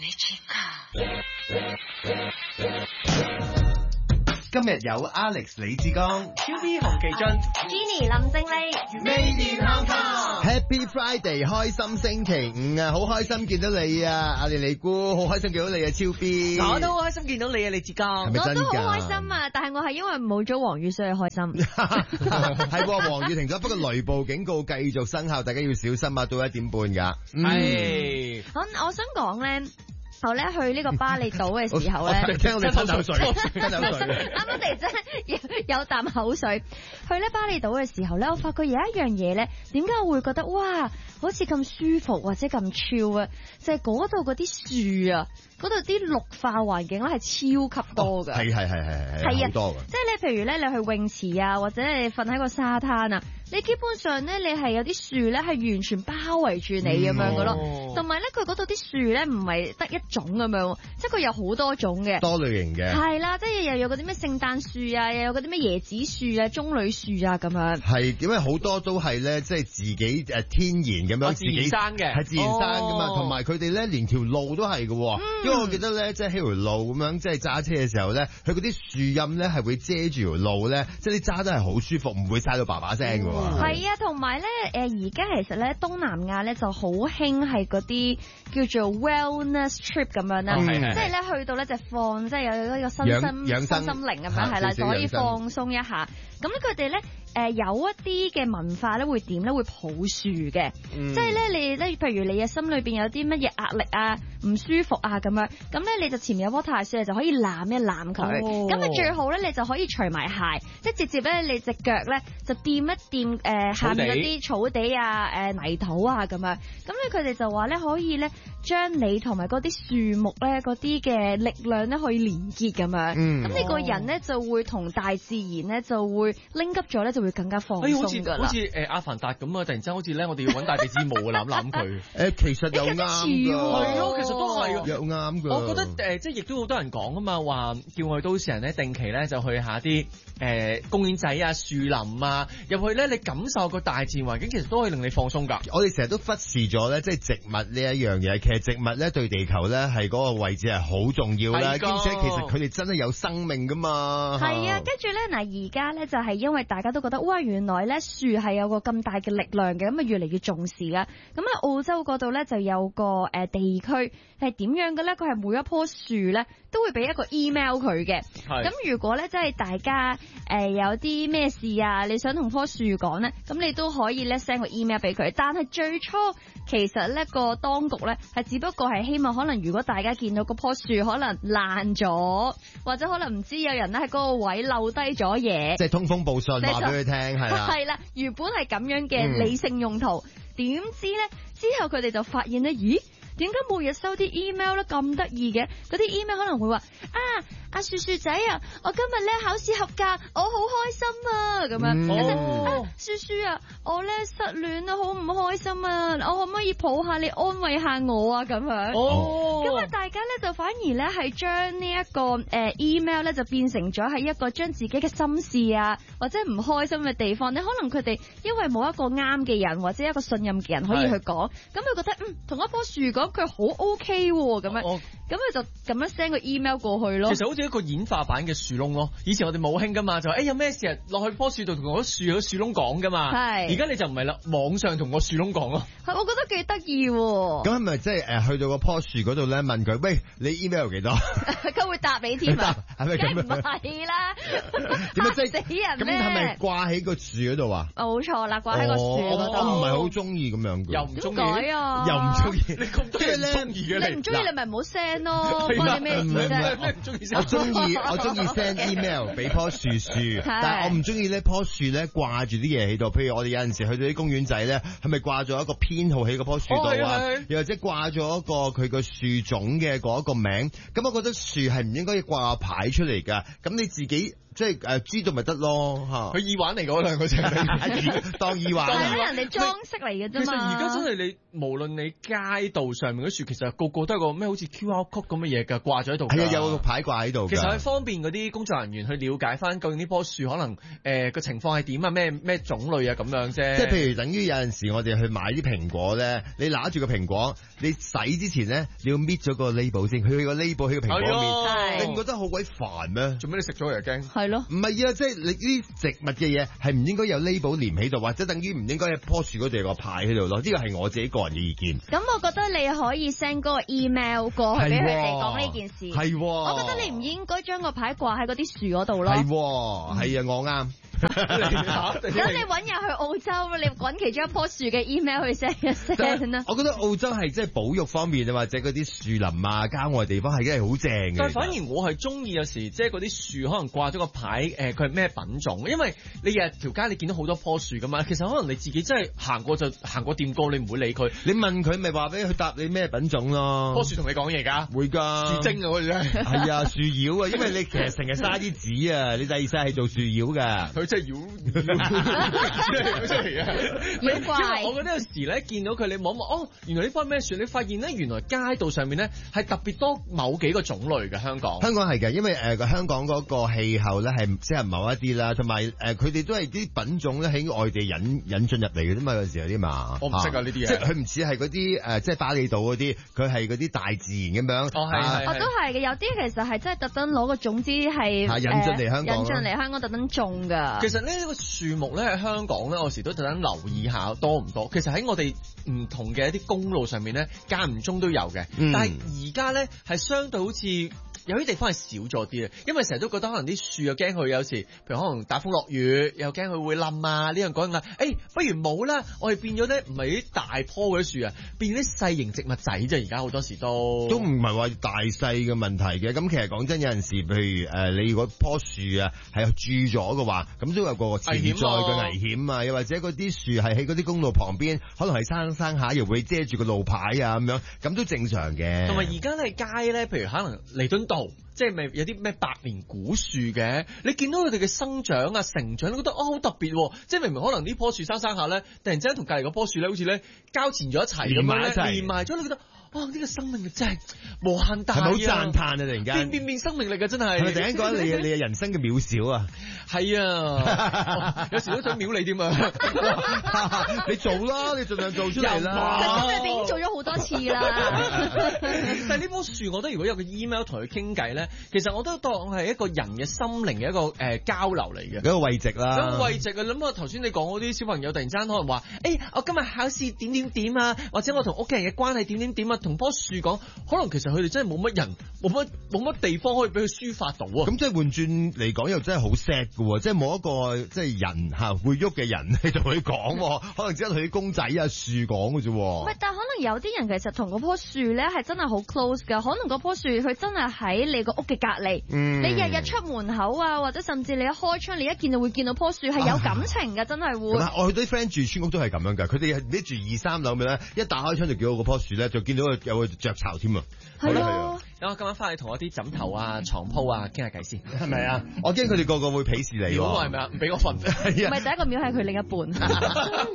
你知㗎？ 今日有 Alex 李志剛、 QV 洪其俊、 Jenny 林正麗、 Made in Hong Kong。Happy Friday， 開心星期五啊！好開心見到你啊，阿莉姑，好開心見到你啊，超 B。 我都好開心見到你啊，李志剛。 係咪真㗎？ 我都好開心啊！但係我係因為冇咗黃雨所以開心。 係喎，黃雨停咗，不過雷暴警告繼續生效，大家要小心啊！到1點半㗎。 係。 我想講咧。後咧去呢個巴厘島嘅時候咧， 聽到你吞口水，吞口水。 啱啱突然間有啖口水。去咧巴厘島嘅時候咧，我發覺有一樣嘢咧，點解我會覺得哇，好似咁舒服或者咁 chill 啊？就係嗰度嗰啲樹啊，嗰度啲綠化環境咧係超級多㗎。係好多㗎。即係你譬如咧，你去泳池啊，或者你瞓喺個沙灘啊，你基本上咧，你係有啲樹咧係完全包圍住你咁樣㗎咯。同埋咧，佢嗰度啲樹咧唔係得一種咁樣，即係佢有好多種嘅，多類型嘅。係啦，即係又有嗰啲咩聖誕樹啊，又有嗰啲咩椰子樹啊、棕櫚樹啊咁樣。係，點解好多都係咧，即係自己天然咁樣自己生嘅，係自然生㗎嘛。同埋佢哋咧，連條路都係嘅。因為我記得咧，即係喺條路咁樣，即係揸車嘅時候咧，佢嗰啲樹蔭咧係會遮住條路咧，即係你揸得係好舒服，唔會曬到叭叭聲㗎喎。係啊，同埋咧，而家其實咧東南亞咧就好興係嗰啲叫做 wellness trip 咁樣啦，即係咧去到咧就放，即係有呢個身心靈咁樣係啦，就可以放鬆一下。咁咧佢哋咧有一啲嘅文化咧會點咧會抱樹嘅，即係咧你咧譬如你嘅心裏邊有啲乜嘢壓力啊、唔舒服啊咁樣，咁咧你就前面有棵大樹，你就可以攬一攬佢。咁你最好咧你就可以除埋鞋，即係直接咧你隻腳咧就掂一掂下面嗰啲草地啊、泥土啊咁樣。咁咧佢哋就話咧可以咧將你同埋嗰啲樹木咧嗰啲嘅力量咧可以連結咁樣。咁你個人咧就會同大自然咧就會拎急咗咧，就會更加放鬆㗎啦。好似阿凡達咁啊！突然之間好似咧，我哋要揾大地之母啊，攬佢。其實又啱㗎，係咯，其實都係又啱㗎。我覺得即係亦都好多人講啊嘛，話叫我哋都市人咧定期咧就去下啲公園仔啊、樹林啊，入去咧你感受個大自然環境，其實都可以令你放鬆㗎。我哋成日都忽視咗咧，即係植物呢一樣嘢。其實植物咧對地球咧係嗰個位置係好重要啦，兼且其實佢哋真係有生命㗎嘛。係啊，跟住咧嗱，而家咧就係因為大家都覺得哇，原來咧樹係有個咁大嘅力量嘅，咁啊越嚟越重視啦。咁喺澳洲嗰度咧就有個地區係點樣嘅咧？佢係每一棵樹咧都會俾一個 email 佢嘅。咁如果咧即係大家有啲咩事啊，你想同棵樹講咧，咁你都可以咧 send 個 email 俾佢。但係最初其實咧個當局咧係只不過係希望可能如果大家見到嗰棵樹可能爛咗，或者可能唔知有人咧喺嗰個位漏低咗嘢，即係通風報信話俾佢聽，係啦。係啦，原本係咁樣嘅理性用途，點知咧之後佢哋就發現咧，咦？點解每日收啲 email 咧咁得意嘅？嗰啲 email 可能會話阿樹樹仔啊，我今日咧考試合格，我好開心啊咁樣。樹樹啊，我咧失戀啊，好唔開心啊，我可唔可以抱下你安慰下我啊咁樣？咁啊，大家咧就反而咧係將呢一個email 咧就變成咗係一個將自己嘅心事啊或者唔開心嘅地方咧，可能佢哋因為冇一個啱嘅人或者一個信任嘅人可以去講，咁佢覺得同一棵樹講佢好 OK 喎咁樣，咁佢就咁樣 send 個 email 過去咯。其實好似一個演化版嘅樹窿咯。以前我哋冇興噶嘛，就有咩事啊落去棵樹度同嗰樹窿講噶嘛。係。而家你就唔係啦，網上同個樹窿講咯。係，我覺得幾得意。咁係咪即係去到個棵樹嗰度咧問佢，喂，你 email 幾多？佢會答你添啊？係咪咁？梗唔係啦。點解死人咩？咁係咪掛喺個樹嗰度啊？冇錯啦，掛喺個樹嗰度。我唔係好中意咁樣嘅。又唔中意啊？又唔中意？你咁多人中意嘅你唔中意你咪唔好 send 咯，關你咩事啫？我中意 send email 俾棵樹，但係我唔中意呢棵樹咧掛住啲嘢喺度。譬如我哋有陣時去到啲公園仔咧，係咪掛咗一個編號喺嗰棵樹度啊？又或者掛咗一個佢個樹種嘅嗰一個名？咁我覺得樹係唔應該要掛牌出嚟㗎。咁你自己即係知道咪得咯嚇。 佢耳環嚟嗰兩個啫， 當耳環係啊。 人哋裝飾嚟嘅啫嘛。 其實而家真係你無論你街道上面嗰樹，其實個個都係個咩好似 QR code 咁嘅嘢㗎，掛咗喺度㗎。 係啊，有個牌掛喺度㗎。 其實係方便嗰啲工作人員去了解翻究竟呢棵樹可能個情況係點啊，咩種類啊咁樣啫。 即係譬如等於有陣時我哋去買啲蘋果咧，你拿住個蘋果，你洗之前咧，你要搣咗個 label 先，佢個 label 喺個蘋果面，你唔覺得好鬼煩咩？ 做咩你食咗又驚？ 係咯。 唔係啊，即係你啲植物嘅嘢係唔應該有 label 連喺度，或者等於唔應該喺棵樹嗰度有個牌喺度咯。呢個係我自己個人嘅意見。 咁我覺得你可以 send 嗰個 email 過去俾佢哋講呢件事。 係， 我覺得你唔應該將個牌掛喺嗰啲樹嗰度咯。 係，係啊，我啱。 咁你揾日去澳洲，你揾其中一棵樹嘅 email 去 send 一 send 啦。 我覺得澳洲係即係保育方面啊，或者嗰啲樹林啊、郊外地方係真係好正嘅。 但係反而我係中意有時即係嗰啲樹可能掛咗個牌，佢係咩品種？因為你日條街你見到好多棵樹噶嘛，其實可能你自己真係行過就行過掂過，你唔會理佢。 你問佢咪話俾佢答你咩品種咯？ 棵樹同你講嘢㗎， 會㗎。 樹精啊，好似真係。 係啊，樹妖啊，因為你其實成日嘥啲紙啊，你第二世係做樹妖㗎。 佢真係妖出嚟啊！ 妖怪。 因為我覺得有時咧見到佢，你望一望，哦，原來呢棵咩樹？你發現咧，原來街道上面咧係特別多某幾個種類嘅香港。 香港係嘅，因為香港嗰個氣候咧係適合某一啲啦，同埋佢哋都係啲品種咧喺外地引進入嚟嘅啫嘛，有時有啲嘛。 我唔識啊呢啲嘢。 即係佢唔似係嗰啲即係巴厘島嗰啲，佢係嗰啲大自然咁樣。 哦，係。 我都係嘅，有啲其實係真係特登攞個種子係引進嚟香港， 引進嚟香港特登種㗎。 其實呢個樹木咧喺香港咧，我有時都特登留意下多唔多。其實喺我哋唔同嘅一啲公路上面咧，間唔中都有嘅。但係而家咧係相對好似有啲地方係少咗啲啊，因為成日都覺得可能啲樹又驚佢有時，譬如可能打風落雨，又驚佢會冧啊，呢樣嗰樣啊。不如冇啦，我哋變咗咧唔係啲大棵嗰啲樹啊，變啲細型植物仔啫。而家好多時都唔係話大細嘅問題嘅。咁其實講真，有陣時譬如你如果棵樹啊係蛀咗嘅話，咁都有個潛在嘅危險啊。又或者嗰啲樹係喺嗰啲公路旁邊，可能係生下又會遮住個路牌啊咁樣，咁都正常嘅。 同埋而家咧街咧，譬如可能彌敦道，即係咪有啲咩百年古樹嘅？你見到佢哋嘅生長啊、成長，你覺得好特別喎。即係明明可能呢棵樹生下咧，突然之間同隔離嗰棵樹咧，好似咧交纏咗一齊咁樣咧，連埋咗，你覺得哇！呢個生命力真係無限大啊！ 係咪好讚嘆啊？突然間變生命力嘅真係。 係咪突然間覺得你嘅人生嘅渺小啊？ 係啊，有時都想秒你添啊！ 你做啦，你盡量做出嚟啦。 佢心裏邊已經做咗好多次啦。 但係呢棵樹，我覺得如果有個 email 同佢傾偈咧，其實我都當係一個人嘅心靈嘅一個交流嚟嘅。 一個慰藉啦。 一個慰藉啊！諗下頭先你講嗰啲小朋友突然間可能話，我今日考試點點點啊，或者我同屋企人嘅關係點點點啊。同棵樹講，可能其實佢哋真係冇乜人，冇乜地方可以俾佢抒發到啊！ 咁即係換轉嚟講，又真係好 sad 嘅喎，即係冇一個即係人嚇會喐嘅人嚟同佢講，可能只係同啲公仔啊樹講嘅啫。 唔係，但係可能有啲人其實同嗰棵樹咧係真係好 close 㗎，可能嗰棵樹佢真係喺你個屋嘅隔離，你日日出門口啊，或者甚至你一開窗，你一見到會見到棵樹係有感情嘅，真係會。 我啲 friend 住村屋都係咁樣㗎，佢哋係孭住2、3樓咁樣，一打開窗就見到嗰棵樹咧，就見到有個雀巢添啊！ 係咯， 等我今晚翻去同我啲枕頭啊、床鋪啊傾下偈先，係咪啊？ 我驚佢哋個個會鄙視你喎， 係咪啊？唔俾我瞓， 唔係第一個秒係佢另一半。